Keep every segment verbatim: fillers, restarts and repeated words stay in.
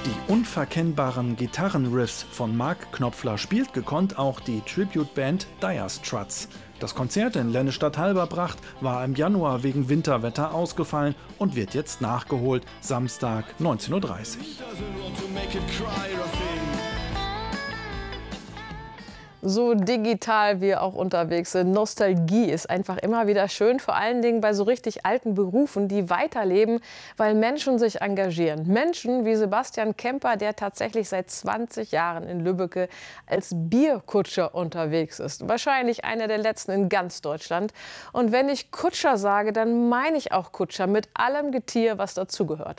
Die unverkennbaren Gitarrenriffs von Mark Knopfler spielt gekonnt auch die Tribute-Band Dire Struts. Das Konzert in Lennestadt-Halberbracht war im Januar wegen Winterwetter ausgefallen und wird jetzt nachgeholt, Samstag neunzehn Uhr dreißig. So digital wir auch unterwegs sind, Nostalgie ist einfach immer wieder schön, vor allen Dingen bei so richtig alten Berufen, die weiterleben, weil Menschen sich engagieren. Menschen wie Sebastian Kemper, der tatsächlich seit zwanzig Jahren in Lübbecke als Bierkutscher unterwegs ist. Wahrscheinlich einer der letzten in ganz Deutschland. Und wenn ich Kutscher sage, dann meine ich auch Kutscher mit allem Getier, was dazugehört.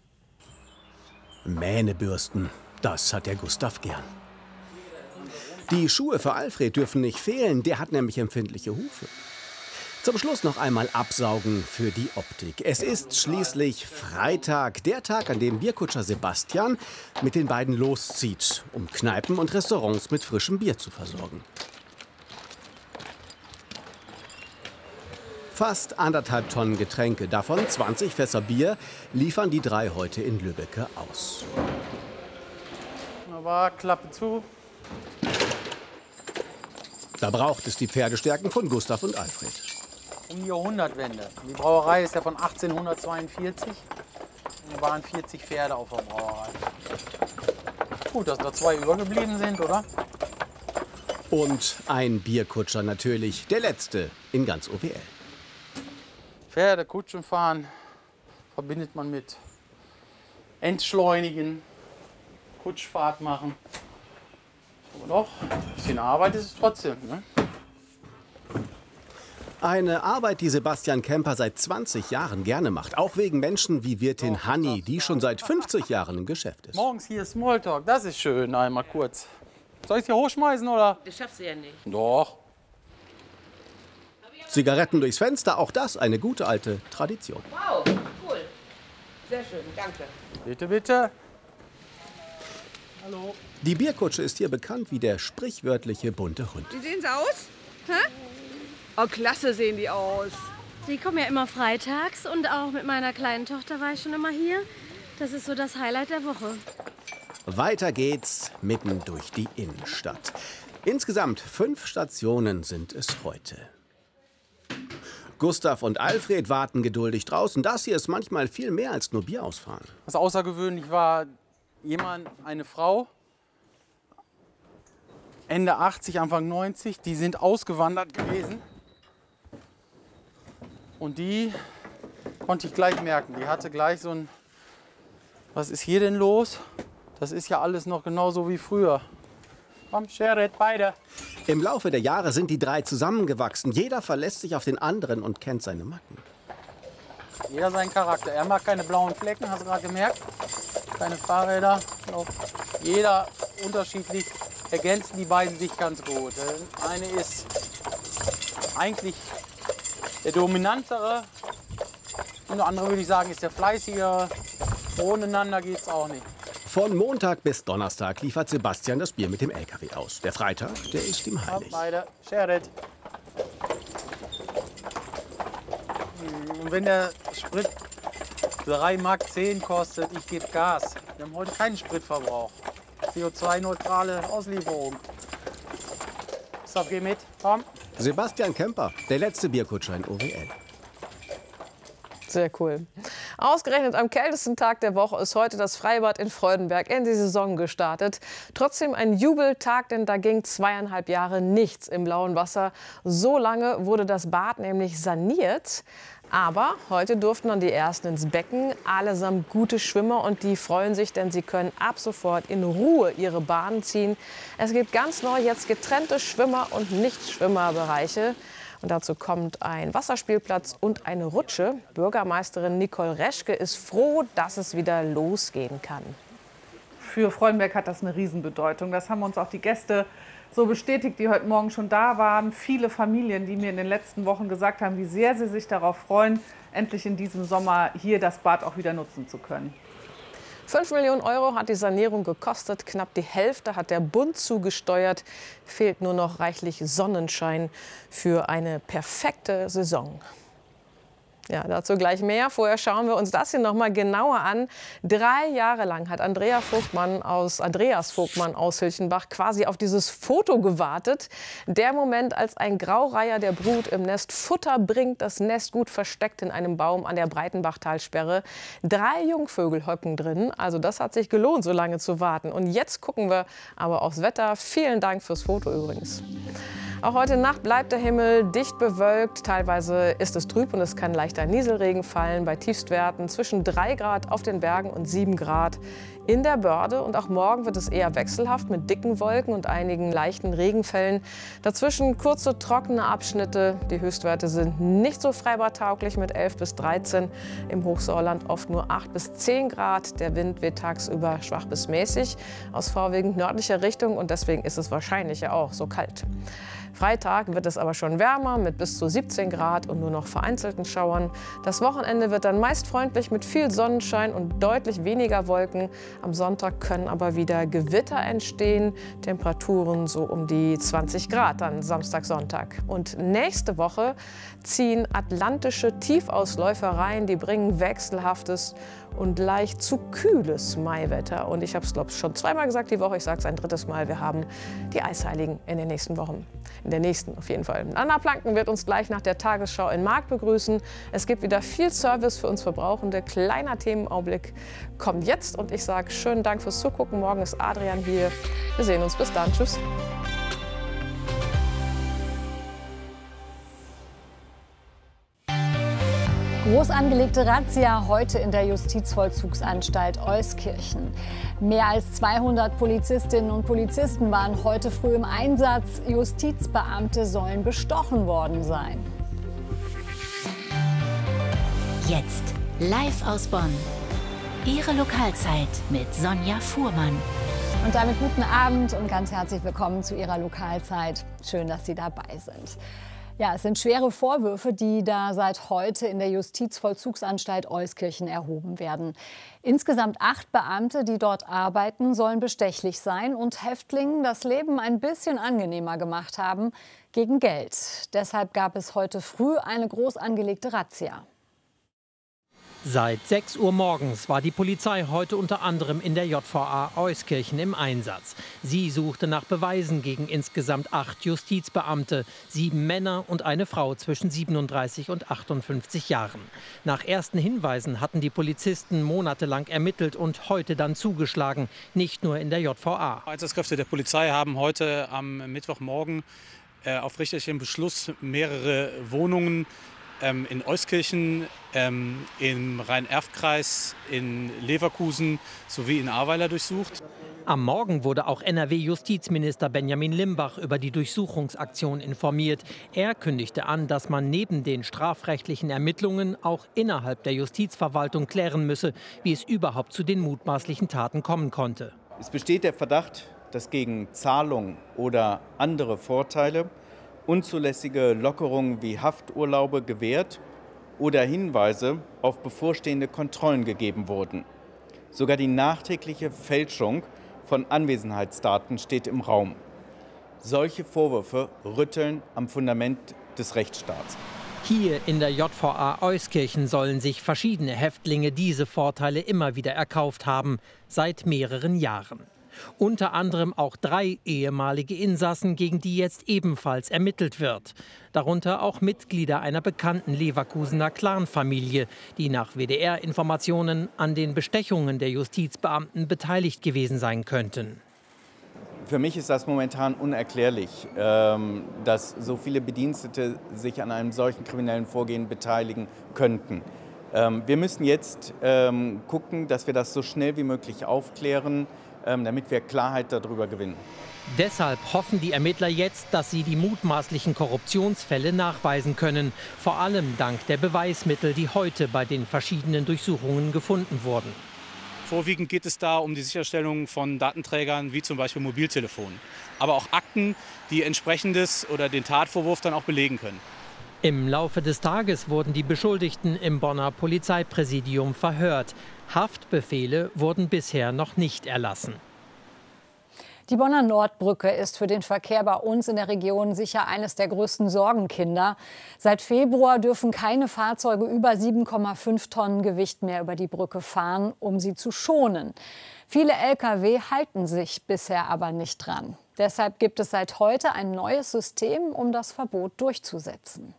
Mähnebürsten, das hat der Gustav gern. Die Schuhe für Alfred dürfen nicht fehlen, der hat nämlich empfindliche Hufe. Zum Schluss noch einmal absaugen für die Optik. Es ist schließlich Freitag, der Tag, an dem Bierkutscher Sebastian mit den beiden loszieht, um Kneipen und Restaurants mit frischem Bier zu versorgen. Fast anderthalb Tonnen Getränke, davon zwanzig Fässer Bier, liefern die drei heute in Lübbecke aus. Aber Klappe zu. Da braucht es die Pferdestärken von Gustav und Alfred. Um die Jahrhundertwende. Die Brauerei ist ja von achtzehnhundertzweiundvierzig. Und da waren vierzig Pferde auf der Brauerei. Gut, dass da zwei übergeblieben sind, oder? Und ein Bierkutscher natürlich, der letzte in ganz O W L. Pferde, Kutschen fahren verbindet man mit Entschleunigen, Kutschfahrt machen. Aber doch, ein bisschen Arbeit ist es trotzdem, ne? Eine Arbeit, die Sebastian Kemper seit zwanzig Jahren gerne macht. Auch wegen Menschen wie Wirtin Hanni, die schon seit fünfzig Jahren im Geschäft ist. Morgens hier Smalltalk, das ist schön, einmal kurz. Soll ich hier hochschmeißen, oder? Das schaffst du ja nicht. Doch. Zigaretten durchs Fenster, auch das eine gute alte Tradition. Wow, cool. Sehr schön, danke. Bitte, bitte. Hallo. Die Bierkutsche ist hier bekannt wie der sprichwörtliche bunte Hund. Wie sehen sie aus? Hä? Oh, klasse sehen die aus. Die kommen ja immer freitags und auch mit meiner kleinen Tochter war ich schon immer hier. Das ist so das Highlight der Woche. Weiter geht's mitten durch die Innenstadt. Insgesamt fünf Stationen sind es heute. Gustav und Alfred warten geduldig draußen. Das hier ist manchmal viel mehr als nur Bier ausfahren. Was außergewöhnlich war, jemand, eine Frau, Ende achtzig, Anfang neunzig, die sind ausgewandert gewesen. Und die konnte ich gleich merken. Die hatte gleich so ein, was ist hier denn los? Das ist ja alles noch genauso wie früher. Komm, Sherit, beide. Im Laufe der Jahre sind die drei zusammengewachsen. Jeder verlässt sich auf den anderen und kennt seine Macken. Jeder seinen Charakter. Er mag keine blauen Flecken, hast du gerade gemerkt. Keine Fahrräder. Jeder unterschiedlich. Ergänzen die beiden sich ganz gut. Der eine ist eigentlich der dominantere und der andere, würde ich sagen, ist der fleißigere. Ohneinander geht's auch nicht. Von Montag bis Donnerstag liefert Sebastian das Bier mit dem L K W aus. Der Freitag, der ist ihm heilig. Beide, Sherit. Und wenn der Sprit drei Mark zehn kostet, ich gebe Gas. Wir haben heute keinen Spritverbrauch. C O zwei neutrale Auslieferung. Gustav, geh mit, komm. Sebastian Kemper, der letzte Bierkutscher in O W L. Sehr cool. Ausgerechnet am kältesten Tag der Woche ist heute das Freibad in Freudenberg in die Saison gestartet. Trotzdem ein Jubeltag, denn da ging zweieinhalb Jahre nichts im blauen Wasser. So lange wurde das Bad nämlich saniert. Aber heute durften dann die Ersten ins Becken, allesamt gute Schwimmer, und die freuen sich, denn sie können ab sofort in Ruhe ihre Bahnen ziehen. Es gibt ganz neu jetzt getrennte Schwimmer- und Nichtschwimmerbereiche. Und dazu kommt ein Wasserspielplatz und eine Rutsche. Bürgermeisterin Nicole Reschke ist froh, dass es wieder losgehen kann. Für Freudenberg hat das eine Riesenbedeutung. Das haben uns auch die Gäste so bestätigt, die heute Morgen schon da waren. Viele Familien, die mir in den letzten Wochen gesagt haben, wie sehr sie sich darauf freuen, endlich in diesem Sommer hier das Bad auch wieder nutzen zu können. fünf Millionen Euro hat die Sanierung gekostet. Knapp die Hälfte hat der Bund zugesteuert. Fehlt nur noch reichlich Sonnenschein für eine perfekte Saison. Ja, dazu gleich mehr. Vorher schauen wir uns das hier noch mal genauer an. Drei Jahre lang hat Andrea Vogtmann aus, Andreas Vogtmann aus Hilchenbach quasi auf dieses Foto gewartet. Der Moment, als ein Graureiher der Brut im Nest Futter bringt, das Nest gut versteckt in einem Baum an der Breitenbachtalsperre. Drei Jungvögel hocken drin. Also das hat sich gelohnt, so lange zu warten. Und jetzt gucken wir aber aufs Wetter. Vielen Dank fürs Foto übrigens. Auch heute Nacht bleibt der Himmel dicht bewölkt. Teilweise ist es trüb und es kann leichter Nieselregen fallen bei Tiefstwerten zwischen drei Grad auf den Bergen und sieben Grad in der Börde. Und auch morgen wird es eher wechselhaft mit dicken Wolken und einigen leichten Regenfällen. Dazwischen kurze, trockene Abschnitte. Die Höchstwerte sind nicht so freibahrtauglich mit elf bis dreizehn. Im Hochsauerland oft nur acht bis zehn Grad. Der Wind weht tagsüber schwach bis mäßig aus vorwiegend nördlicher Richtung. Und deswegen ist es wahrscheinlich ja auch so kalt. Freitag wird es aber schon wärmer mit bis zu siebzehn Grad und nur noch vereinzelten Schauern. Das Wochenende wird dann meist freundlich mit viel Sonnenschein und deutlich weniger Wolken. Am Sonntag können aber wieder Gewitter entstehen. Temperaturen so um die zwanzig Grad dann Samstag, Sonntag. Und nächste Woche ziehen atlantische Tiefausläufer rein. Die bringen wechselhaftes und leicht zu kühles Maiwetter. Und ich habe es, glaube ich, schon zweimal gesagt die Woche. Ich sage es ein drittes Mal. Wir haben die Eisheiligen in den nächsten Wochen. In der nächsten auf jeden Fall. Anna Planken wird uns gleich nach der Tagesschau in Markt begrüßen. Es gibt wieder viel Service für uns Verbrauchende. Kleiner Themenaublick kommt jetzt. Und ich sage schönen Dank fürs Zugucken. Morgen ist Adrian hier. Wir sehen uns. Bis dann. Tschüss. Groß angelegte Razzia heute in der Justizvollzugsanstalt Euskirchen. Mehr als zweihundert Polizistinnen und Polizisten waren heute früh im Einsatz. Justizbeamte sollen bestochen worden sein. Jetzt live aus Bonn. Ihre Lokalzeit mit Sonja Fuhrmann. Und damit guten Abend und ganz herzlich willkommen zu Ihrer Lokalzeit. Schön, dass Sie dabei sind. Ja, es sind schwere Vorwürfe, die da seit heute in der Justizvollzugsanstalt Euskirchen erhoben werden. Insgesamt acht Beamte, die dort arbeiten, sollen bestechlich sein und Häftlingen das Leben ein bisschen angenehmer gemacht haben gegen Geld. Deshalb gab es heute früh eine groß angelegte Razzia. Seit sechs Uhr morgens war die Polizei heute unter anderem in der J V A Euskirchen im Einsatz. Sie suchte nach Beweisen gegen insgesamt acht Justizbeamte, sieben Männer und eine Frau zwischen siebenunddreißig und achtundfünfzig Jahren. Nach ersten Hinweisen hatten die Polizisten monatelang ermittelt und heute dann zugeschlagen, nicht nur in der J V A. Einsatzkräfte der Polizei haben heute am Mittwochmorgen äh, auf richterlichen Beschluss mehrere Wohnungen in Euskirchen, ähm, im Rhein-Erft-Kreis, in Leverkusen sowie in Ahrweiler durchsucht. Am Morgen wurde auch N R W-Justizminister Benjamin Limbach über die Durchsuchungsaktion informiert. Er kündigte an, dass man neben den strafrechtlichen Ermittlungen auch innerhalb der Justizverwaltung klären müsse, wie es überhaupt zu den mutmaßlichen Taten kommen konnte. Es besteht der Verdacht, dass gegen Zahlung oder andere Vorteile unzulässige Lockerungen wie Hafturlaube gewährt oder Hinweise auf bevorstehende Kontrollen gegeben wurden. Sogar die nachträgliche Fälschung von Anwesenheitsdaten steht im Raum. Solche Vorwürfe rütteln am Fundament des Rechtsstaats. Hier in der J V A Euskirchen sollen sich verschiedene Häftlinge diese Vorteile immer wieder erkauft haben, seit mehreren Jahren. Unter anderem auch drei ehemalige Insassen, gegen die jetzt ebenfalls ermittelt wird. Darunter auch Mitglieder einer bekannten Leverkusener Clanfamilie, die nach W D R-Informationen an den Bestechungen der Justizbeamten beteiligt gewesen sein könnten. Für mich ist das momentan unerklärlich, dass so viele Bedienstete sich an einem solchen kriminellen Vorgehen beteiligen könnten. Wir müssen jetzt gucken, dass wir das so schnell wie möglich aufklären, damit wir Klarheit darüber gewinnen. Deshalb hoffen die Ermittler jetzt, dass sie die mutmaßlichen Korruptionsfälle nachweisen können. Vor allem dank der Beweismittel, die heute bei den verschiedenen Durchsuchungen gefunden wurden. Vorwiegend geht es da um die Sicherstellung von Datenträgern wie zum Beispiel Mobiltelefonen. Aber auch Akten, die entsprechendes oder den Tatvorwurf dann auch belegen können. Im Laufe des Tages wurden die Beschuldigten im Bonner Polizeipräsidium verhört. Haftbefehle wurden bisher noch nicht erlassen. Die Bonner Nordbrücke ist für den Verkehr bei uns in der Region sicher eines der größten Sorgenkinder. Seit Februar dürfen keine Fahrzeuge über sieben Komma fünf Tonnen Gewicht mehr über die Brücke fahren, um sie zu schonen. Viele L K W halten sich bisher aber nicht dran. Deshalb gibt es seit heute ein neues System, um das Verbot durchzusetzen.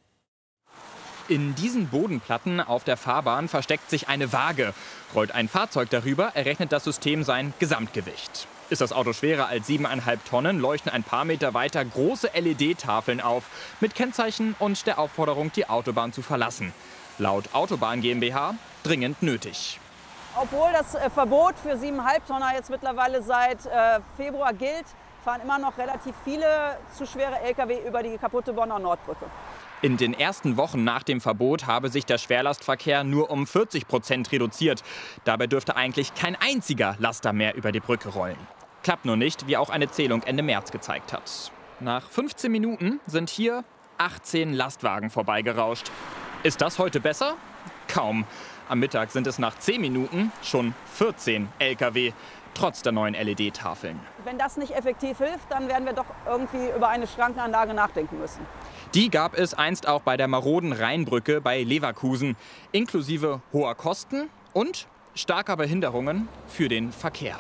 In diesen Bodenplatten auf der Fahrbahn versteckt sich eine Waage. Rollt ein Fahrzeug darüber, errechnet das System sein Gesamtgewicht. Ist das Auto schwerer als siebeneinhalb Tonnen, leuchten ein paar Meter weiter große L E D-Tafeln auf mit Kennzeichen und der Aufforderung, die Autobahn zu verlassen. Laut Autobahn GmbH dringend nötig. Obwohl das äh, Verbot für siebeneinhalb Tonner jetzt mittlerweile seit äh, Februar gilt, fahren immer noch relativ viele zu schwere L K W über die kaputte Bonner Nordbrücke. In den ersten Wochen nach dem Verbot habe sich der Schwerlastverkehr nur um vierzig Prozent reduziert. Dabei dürfte eigentlich kein einziger Laster mehr über die Brücke rollen. Klappt nur nicht, wie auch eine Zählung Ende März gezeigt hat. Nach fünfzehn Minuten sind hier achtzehn Lastwagen vorbeigerauscht. Ist das heute besser? Kaum. Am Mittag sind es nach zehn Minuten schon vierzehn L K W, trotz der neuen L E D-Tafeln. Wenn das nicht effektiv hilft, dann werden wir doch irgendwie über eine Schrankenanlage nachdenken müssen. Die gab es einst auch bei der maroden Rheinbrücke bei Leverkusen, inklusive hoher Kosten und starker Behinderungen für den Verkehr.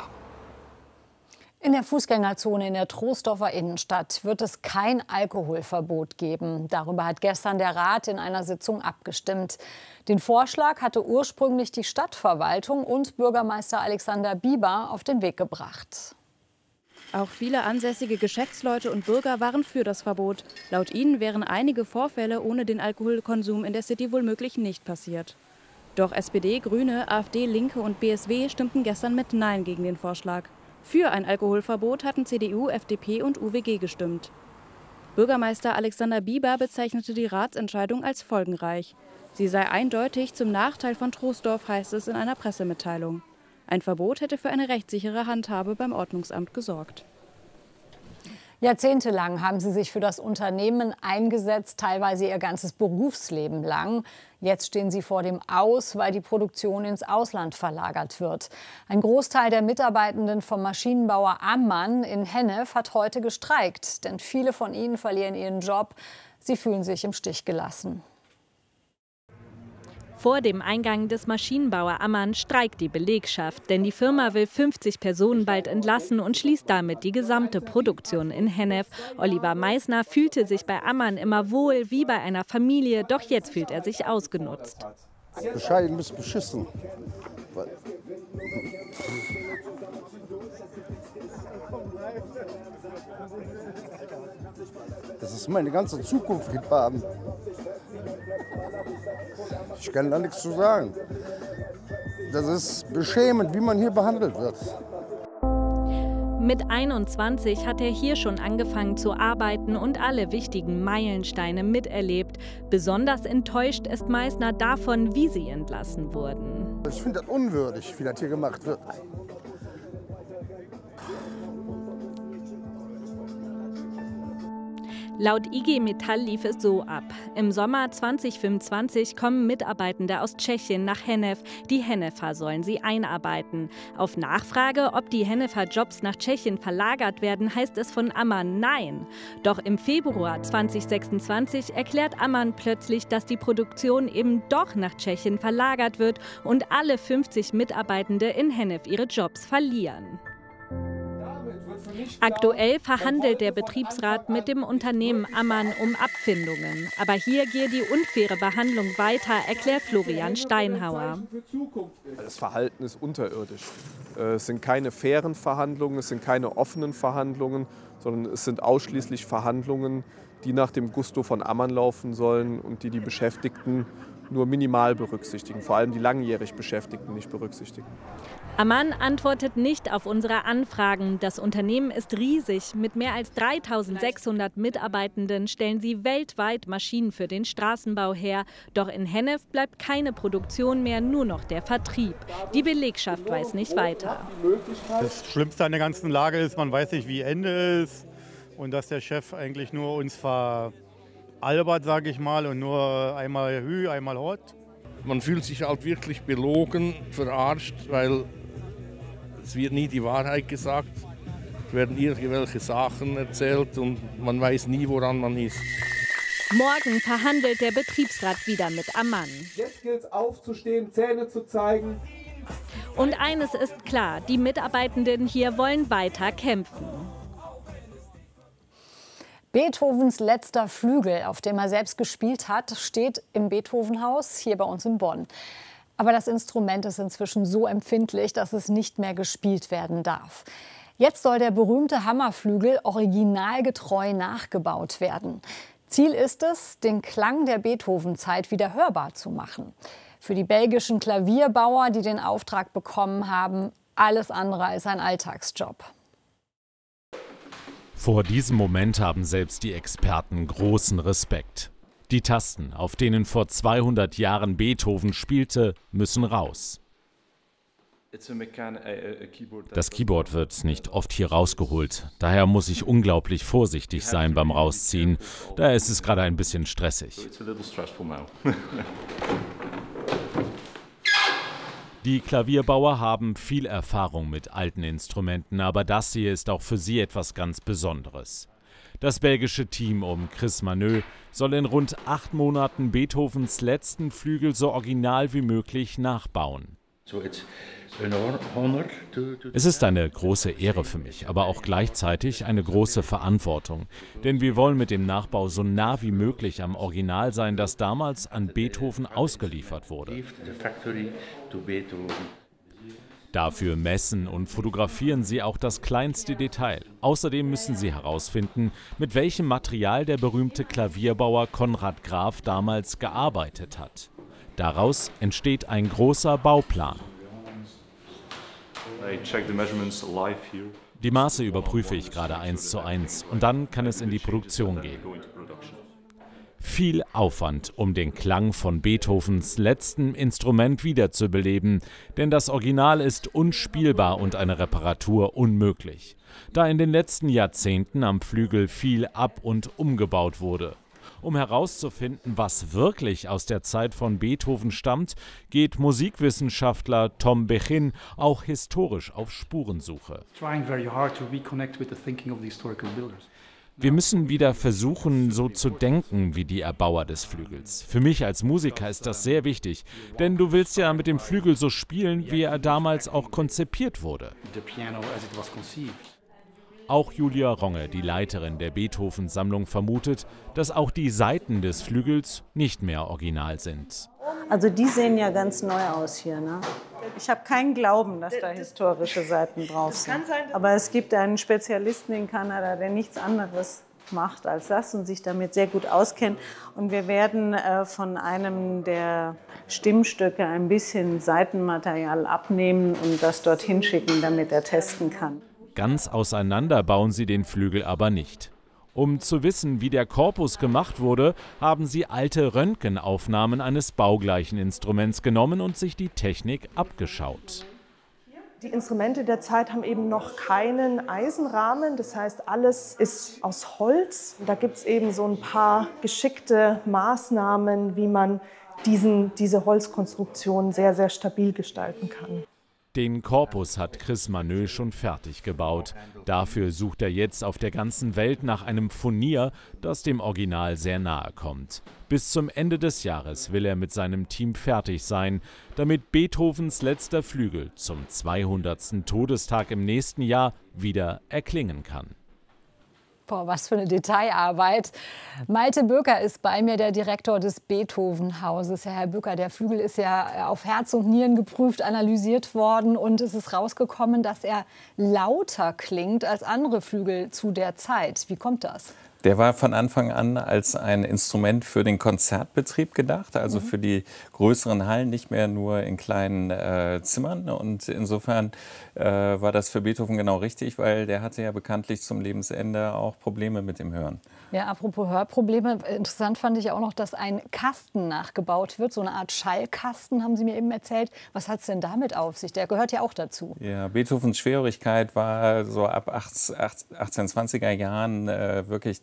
In der Fußgängerzone in der Troisdorfer Innenstadt wird es kein Alkoholverbot geben. Darüber hat gestern der Rat in einer Sitzung abgestimmt. Den Vorschlag hatte ursprünglich die Stadtverwaltung und Bürgermeister Alexander Bieber auf den Weg gebracht. Auch viele ansässige Geschäftsleute und Bürger waren für das Verbot. Laut ihnen wären einige Vorfälle ohne den Alkoholkonsum in der City womöglich nicht passiert. Doch S P D, Grüne, AfD, Linke und B S W stimmten gestern mit Nein gegen den Vorschlag. Für ein Alkoholverbot hatten C D U, F D P und U W G gestimmt. Bürgermeister Alexander Bieber bezeichnete die Ratsentscheidung als folgenreich. Sie sei eindeutig zum Nachteil von Troisdorf, heißt es in einer Pressemitteilung. Ein Verbot hätte für eine rechtssichere Handhabe beim Ordnungsamt gesorgt. Jahrzehntelang haben sie sich für das Unternehmen eingesetzt, teilweise ihr ganzes Berufsleben lang. Jetzt stehen sie vor dem Aus, weil die Produktion ins Ausland verlagert wird. Ein Großteil der Mitarbeitenden vom Maschinenbauer Ammann in Hennef hat heute gestreikt, denn viele von ihnen verlieren ihren Job. Sie fühlen sich im Stich gelassen. Vor dem Eingang des Maschinenbauer Ammann streikt die Belegschaft, denn die Firma will fünfzig Personen bald entlassen und schließt damit die gesamte Produktion in Hennef. Oliver Meissner fühlte sich bei Ammann immer wohl, wie bei einer Familie, doch jetzt fühlt er sich ausgenutzt. Bescheiden bis beschissen. Das ist meine ganze Zukunft in Baden. Ich kann da nichts zu sagen. Das ist beschämend, wie man hier behandelt wird. Mit einundzwanzig hat er hier schon angefangen zu arbeiten und alle wichtigen Meilensteine miterlebt. Besonders enttäuscht ist Meissner davon, wie sie entlassen wurden. Ich finde das unwürdig, wie das hier gemacht wird. Laut I G Metall lief es so ab. Im Sommer zweitausendfünfundzwanzig kommen Mitarbeitende aus Tschechien nach Hennef. Die Hennefer sollen sie einarbeiten. Auf Nachfrage, ob die Hennefer Jobs nach Tschechien verlagert werden, heißt es von Ammann nein. Doch im Februar zweitausendsechsundzwanzig erklärt Ammann plötzlich, dass die Produktion eben doch nach Tschechien verlagert wird und alle fünfzig Mitarbeitende in Hennef ihre Jobs verlieren. Aktuell verhandelt der Betriebsrat mit dem Unternehmen Ammann um Abfindungen. Aber hier gehe die unfaire Behandlung weiter, erklärt Florian Steinhauer. Das Verhalten ist unterirdisch. Es sind keine fairen Verhandlungen, es sind keine offenen Verhandlungen, sondern es sind ausschließlich Verhandlungen, die nach dem Gusto von Ammann laufen sollen und die die Beschäftigten nur minimal berücksichtigen, vor allem die langjährig Beschäftigten nicht berücksichtigen. Ammann antwortet nicht auf unsere Anfragen. Das Unternehmen ist riesig. Mit mehr als dreitausendsechshundert Mitarbeitenden stellen sie weltweit Maschinen für den Straßenbau her. Doch in Hennef bleibt keine Produktion mehr, nur noch der Vertrieb. Die Belegschaft weiß nicht weiter. Das Schlimmste an der ganzen Lage ist, man weiß nicht, wie Ende ist und dass der Chef eigentlich nur uns veralbert, sage ich mal, und nur einmal Hü, einmal Hot. Man fühlt sich halt wirklich belogen, verarscht, weil es wird nie die Wahrheit gesagt. werden irgendwelche Sachen erzählt und man weiß nie, woran man ist. Morgen verhandelt der Betriebsrat wieder mit Ammann. Jetzt gilt es aufzustehen, Zähne zu zeigen. Und eines ist klar, die Mitarbeitenden hier wollen weiter kämpfen. Beethovens letzter Flügel, auf dem er selbst gespielt hat, steht im Beethovenhaus hier bei uns in Bonn. Aber das Instrument ist inzwischen so empfindlich, dass es nicht mehr gespielt werden darf. Jetzt soll der berühmte Hammerflügel originalgetreu nachgebaut werden. Ziel ist es, den Klang der Beethoven-Zeit wieder hörbar zu machen. Für die belgischen Klavierbauer, die den Auftrag bekommen haben, alles andere als ein Alltagsjob. Vor diesem Moment haben selbst die Experten großen Respekt. Die Tasten, auf denen vor zweihundert Jahren Beethoven spielte, müssen raus. Das Keyboard wird nicht oft hier rausgeholt. Daher muss ich unglaublich vorsichtig sein beim Rausziehen. Daher ist es gerade ein bisschen stressig. Die Klavierbauer haben viel Erfahrung mit alten Instrumenten, aber das hier ist auch für sie etwas ganz Besonderes. Das belgische Team um Chris Maneux soll in rund acht Monaten Beethovens letzten Flügel so original wie möglich nachbauen. Es ist eine große Ehre für mich, aber auch gleichzeitig eine große Verantwortung. Denn wir wollen mit dem Nachbau so nah wie möglich am Original sein, das damals an Beethoven ausgeliefert wurde. Dafür messen und fotografieren sie auch das kleinste Detail. Außerdem müssen sie herausfinden, mit welchem Material der berühmte Klavierbauer Konrad Graf damals gearbeitet hat. Daraus entsteht ein großer Bauplan. Die Maße überprüfe ich gerade eins zu eins und dann kann es in die Produktion gehen. Viel Aufwand, um den Klang von Beethovens letztem Instrument wiederzubeleben, denn das Original ist unspielbar und eine Reparatur unmöglich, da in den letzten Jahrzehnten am Flügel viel ab- und umgebaut wurde. Um herauszufinden, was wirklich aus der Zeit von Beethoven stammt, geht Musikwissenschaftler Tom Bechin auch historisch auf Spurensuche. Wir müssen wieder versuchen, so zu denken wie die Erbauer des Flügels. Für mich als Musiker ist das sehr wichtig, denn du willst ja mit dem Flügel so spielen, wie er damals auch konzipiert wurde. Auch Julia Ronge, die Leiterin der Beethoven-Sammlung, vermutet, dass auch die Saiten des Flügels nicht mehr original sind. Also die sehen ja ganz neu aus hier, ne? Ich habe keinen Glauben, dass da historische Seiten drauf sind. Aber es gibt einen Spezialisten in Kanada, der nichts anderes macht als das und sich damit sehr gut auskennt. Und wir werden äh, von einem der Stimmstücke ein bisschen Seitenmaterial abnehmen und das dorthin schicken, damit er testen kann. Ganz auseinander bauen sie den Flügel aber nicht. Um zu wissen, wie der Korpus gemacht wurde, haben sie alte Röntgenaufnahmen eines baugleichen Instruments genommen und sich die Technik abgeschaut. Die Instrumente der Zeit haben eben noch keinen Eisenrahmen, das heißt, alles ist aus Holz. Da gibt es eben so ein paar geschickte Maßnahmen, wie man diesen, diese Holzkonstruktion sehr, sehr stabil gestalten kann. Den Korpus hat Chris Maneux schon fertig gebaut. Dafür sucht er jetzt auf der ganzen Welt nach einem Furnier, das dem Original sehr nahe kommt. Bis zum Ende des Jahres will er mit seinem Team fertig sein, damit Beethovens letzter Flügel zum zweihundertsten Todestag im nächsten Jahr wieder erklingen kann. Boah, was für eine Detailarbeit. Malte Böker ist bei mir, der Direktor des Beethovenhauses. Ja, Herr Böker, der Flügel ist ja auf Herz und Nieren geprüft, analysiert worden und es ist rausgekommen, dass er lauter klingt als andere Flügel zu der Zeit. Wie kommt das? Der war von Anfang an als ein Instrument für den Konzertbetrieb gedacht, also mhm. für die größeren Hallen, nicht mehr nur in kleinen äh, Zimmern. Und insofern äh, war das für Beethoven genau richtig, weil der hatte ja bekanntlich zum Lebensende auch Probleme mit dem Hören. Ja, apropos Hörprobleme, interessant fand ich auch noch, dass ein Kasten nachgebaut wird, so eine Art Schallkasten, haben Sie mir eben erzählt. Was hat es denn damit auf sich? Der gehört ja auch dazu. Ja, Beethovens Schwerhörigkeit war so ab achtzehnhundertzwanziger Jahren äh, wirklich deutlich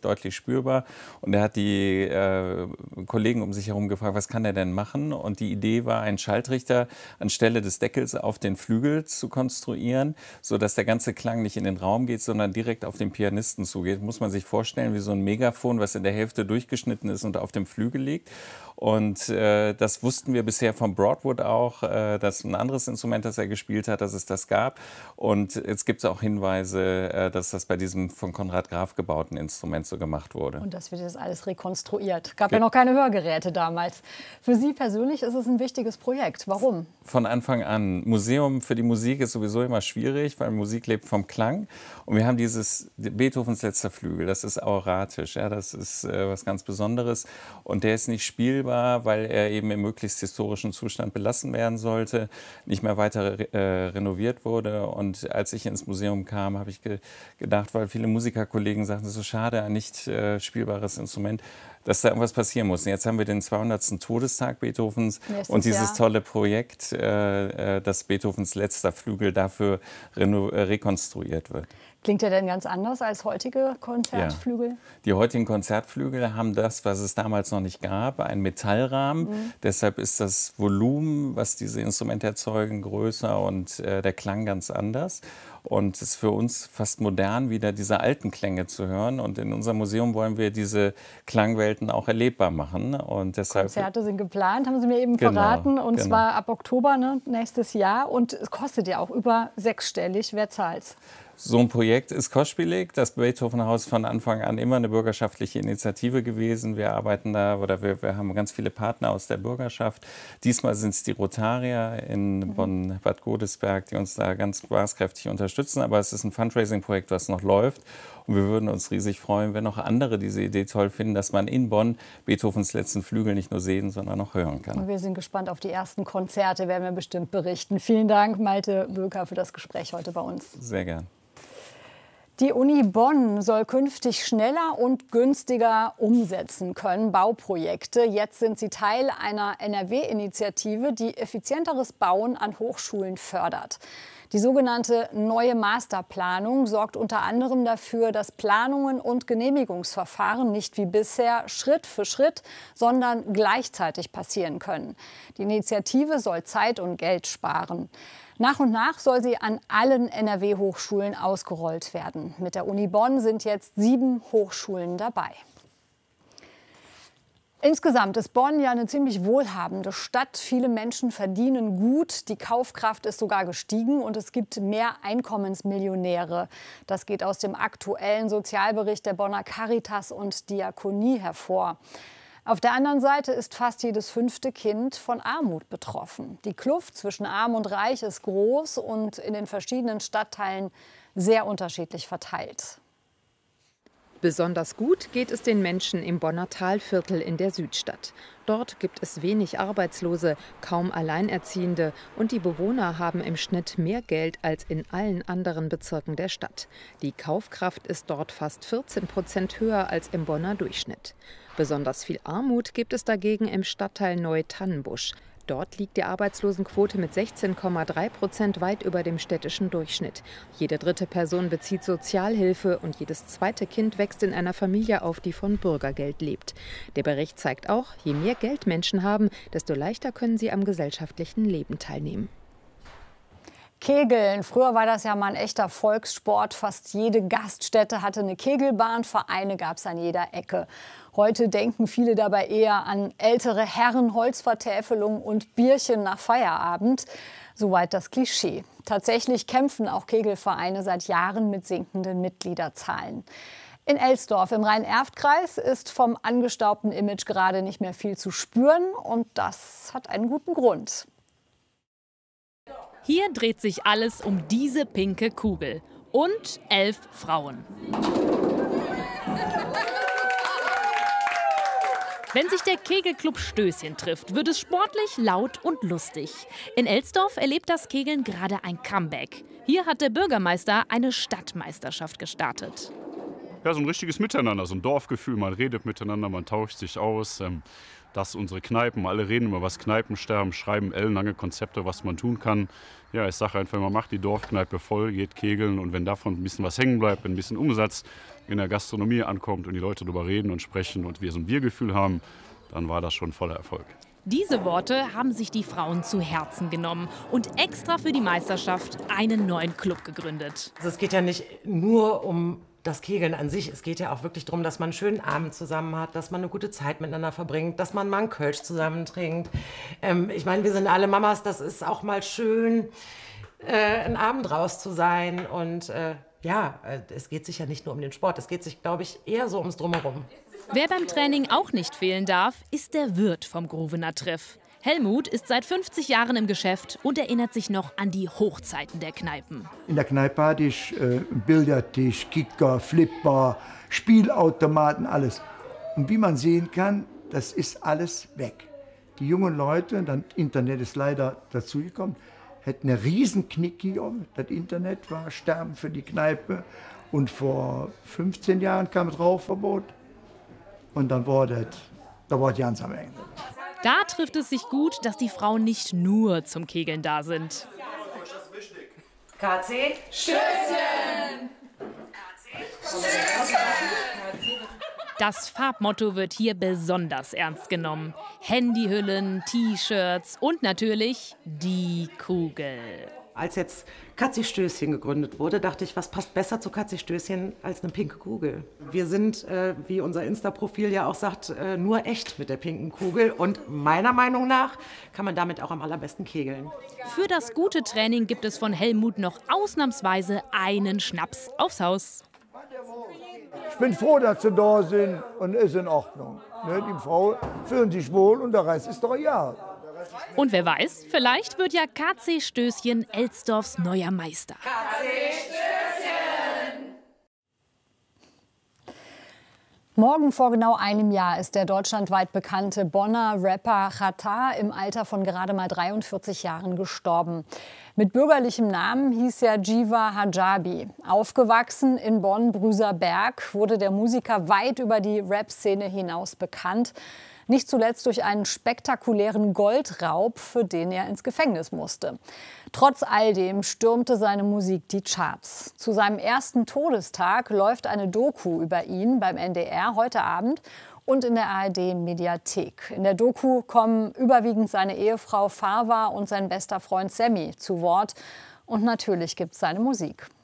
deutlich spürbar. Und er hat die äh, Kollegen um sich herum gefragt, was kann er denn machen? Und die Idee war, einen Schaltrichter anstelle des Deckels auf den Flügel zu konstruieren, sodass der ganze Klang nicht in den Raum geht, sondern direkt auf den Pianisten zugeht. Muss man sich vorstellen, wie so ein Megafon, was in der Hälfte durchgeschnitten ist und auf dem Flügel liegt. Und äh, das wussten wir bisher von Broadwood auch, äh, dass ein anderes Instrument, das er gespielt hat, dass es das gab. Und jetzt gibt es auch Hinweise, äh, dass das bei diesem von Konrad Graf gebauten Instrument so gemacht wurde. Und das wird jetzt alles rekonstruiert. Gab ja noch keine Hörgeräte damals. Für Sie persönlich ist es ein wichtiges Projekt. Warum? Von Anfang an. Museum für die Musik ist sowieso immer schwierig, weil Musik lebt vom Klang. Und wir haben dieses Beethovens letzter Flügel, das ist auratisch, ja, das ist äh, was ganz Besonderes. Und der ist nicht spielbar, weil er eben im möglichst historischen Zustand belassen werden sollte, nicht mehr weiter äh, renoviert wurde. Und als ich ins Museum kam, habe ich ge gedacht, weil viele Musikerkollegen sagten, so schade, ein nicht äh, spielbares Instrument, dass da irgendwas passieren muss. Und jetzt haben wir den zweihundertsten Todestag Beethovens Nächstes und dieses Jahr. tolle Projekt, äh, dass Beethovens letzter Flügel dafür rekonstruiert wird. Klingt er denn ganz anders als heutige Konzertflügel? Ja. Die heutigen Konzertflügel haben das, was es damals noch nicht gab, einen Metallrahmen. Mhm. Deshalb ist das Volumen, was diese Instrumente erzeugen, größer und äh, der Klang ganz anders. Und es ist für uns fast modern, wieder diese alten Klänge zu hören. Und in unserem Museum wollen wir diese Klangwelten auch erlebbar machen. Und deshalb Konzerte sind geplant, haben Sie mir eben genau, verraten. Und genau. zwar ab Oktober, ne, nächstes Jahr. Und es kostet ja auch über sechsstellig. Wer zahlt's? So ein Projekt ist kostspielig. Das Beethoven-Haus von Anfang an immer eine bürgerschaftliche Initiative gewesen. Wir arbeiten da, oder wir, wir haben ganz viele Partner aus der Bürgerschaft. Diesmal sind es die Rotarier in mhm. Bonn-Bad Godesberg, die uns da ganz maßkräftig unterstützen. Aber es ist ein Fundraising-Projekt, was noch läuft. Und wir würden uns riesig freuen, wenn auch andere diese Idee toll finden, dass man in Bonn Beethovens letzten Flügel nicht nur sehen, sondern auch hören kann. Und wir sind gespannt auf die ersten Konzerte, werden wir bestimmt berichten. Vielen Dank, Malte Böker, für das Gespräch heute bei uns. Sehr gern. Die Uni Bonn soll künftig schneller und günstiger umsetzen können, Bauprojekte. Jetzt sind sie Teil einer N R W-Initiative, die effizienteres Bauen an Hochschulen fördert. Die sogenannte neue Masterplanung sorgt unter anderem dafür, dass Planungen und Genehmigungsverfahren nicht wie bisher Schritt für Schritt, sondern gleichzeitig passieren können. Die Initiative soll Zeit und Geld sparen. Nach und nach soll sie an allen N R W-Hochschulen ausgerollt werden. Mit der Uni Bonn sind jetzt sieben Hochschulen dabei. Insgesamt ist Bonn ja eine ziemlich wohlhabende Stadt. Viele Menschen verdienen gut, die Kaufkraft ist sogar gestiegen und es gibt mehr Einkommensmillionäre. Das geht aus dem aktuellen Sozialbericht der Bonner Caritas und Diakonie hervor. Auf der anderen Seite ist fast jedes fünfte Kind von Armut betroffen. Die Kluft zwischen Arm und Reich ist groß und in den verschiedenen Stadtteilen sehr unterschiedlich verteilt. Besonders gut geht es den Menschen im Bonner Talviertel in der Südstadt. Dort gibt es wenig Arbeitslose, kaum Alleinerziehende und die Bewohner haben im Schnitt mehr Geld als in allen anderen Bezirken der Stadt. Die Kaufkraft ist dort fast vierzehn Prozent höher als im Bonner Durchschnitt. Besonders viel Armut gibt es dagegen im Stadtteil Neu-Tannenbusch. Dort liegt die Arbeitslosenquote mit sechzehn Komma drei Prozent weit über dem städtischen Durchschnitt. Jede dritte Person bezieht Sozialhilfe und jedes zweite Kind wächst in einer Familie auf, die von Bürgergeld lebt. Der Bericht zeigt auch, je mehr Geld Menschen haben, desto leichter können sie am gesellschaftlichen Leben teilnehmen. Kegeln. Früher war das ja mal ein echter Volkssport. Fast jede Gaststätte hatte eine Kegelbahn, Vereine gab es an jeder Ecke. Heute denken viele dabei eher an ältere Herren, Holzvertäfelung und Bierchen nach Feierabend. Soweit das Klischee. Tatsächlich kämpfen auch Kegelvereine seit Jahren mit sinkenden Mitgliederzahlen. In Elsdorf im Rhein-Erft-Kreis ist vom angestaubten Image gerade nicht mehr viel zu spüren. Und das hat einen guten Grund. Hier dreht sich alles um diese pinke Kugel und elf Frauen. Wenn sich der Kegelclub Stößchen trifft, wird es sportlich, laut und lustig. In Elsdorf erlebt das Kegeln gerade ein Comeback. Hier hat der Bürgermeister eine Stadtmeisterschaft gestartet. ja, so ein richtiges Miteinander, so ein Dorfgefühl. Man redet miteinander, man tauscht sich aus. Ähm, dass unsere Kneipen, alle reden über was Kneipensterben, schreiben ellenlange Konzepte, was man tun kann. Ja, ich sage einfach, man macht die Dorfkneipe voll, geht kegeln und wenn davon ein bisschen was hängen bleibt, ein bisschen Umsatz in der Gastronomie ankommt und die Leute darüber reden und sprechen und wir so ein Biergefühl haben, dann war das schon voller Erfolg. Diese Worte haben sich die Frauen zu Herzen genommen und extra für die Meisterschaft einen neuen Club gegründet. Also es geht ja nicht nur um das Kegeln an sich. Es geht ja auch wirklich darum, dass man einen schönen Abend zusammen hat, dass man eine gute Zeit miteinander verbringt, dass man mal einen Kölsch zusammen trinkt. Ähm, ich meine, wir sind alle Mamas, das ist auch mal schön, äh, einen Abend raus zu sein. Und äh, ja, äh, es geht sich ja nicht nur um den Sport, es geht sich, glaube ich, eher so ums Drumherum. Wer beim Training auch nicht fehlen darf, ist der Wirt vom Gruvener Treff. Helmut ist seit fünfzig Jahren im Geschäft und erinnert sich noch an die Hochzeiten der Kneipen. In der Kneipe hatte ich äh, Billardtisch, Kicker, Flipper, Spielautomaten, alles. Und wie man sehen kann, das ist alles weg. Die jungen Leute, das Internet ist leider dazugekommen, hätten eine riesen Knick gegeben. Das Internet war Sterben für die Kneipe. Und vor fünfzehn Jahren kam das Rauchverbot. Und dann war das, da war die ganz am Ende. Da trifft es sich gut, dass die Frauen nicht nur zum Kegeln da sind. K C? Stößchen! Das Farbmotto wird hier besonders ernst genommen. Handyhüllen, T-Shirts und natürlich die Kugel. Als jetzt Katzi-Stößchen gegründet wurde, dachte ich, was passt besser zu Katzi-Stößchen als eine pinke Kugel? Wir sind, äh, wie unser Insta-Profil ja auch sagt, äh, nur echt mit der pinken Kugel. Und meiner Meinung nach kann man damit auch am allerbesten kegeln. Für das gute Training gibt es von Helmut noch ausnahmsweise einen Schnaps aufs Haus. Ich bin froh, dass sie da sind und ist in Ordnung. Ne, die Frau fühlen sich wohl und der Rest ist doch ja. Und wer weiß, vielleicht wird ja K C Stößchen Elsdorfs neuer Meister. K C Stößchen! Morgen vor genau einem Jahr ist der deutschlandweit bekannte Bonner Rapper Xatar im Alter von gerade mal dreiundvierzig Jahren gestorben. Mit bürgerlichem Namen hieß er Jiva Hajabi. Aufgewachsen in Bonn-Brüserberg wurde der Musiker weit über die Rap-Szene hinaus bekannt. Nicht zuletzt durch einen spektakulären Goldraub, für den er ins Gefängnis musste. Trotz all dem stürmte seine Musik die Charts. Zu seinem ersten Todestag läuft eine Doku über ihn beim N D R heute Abend und in der A R D-Mediathek. In der Doku kommen überwiegend seine Ehefrau Farwa und sein bester Freund Sammy zu Wort. Und natürlich gibt es seine Musik.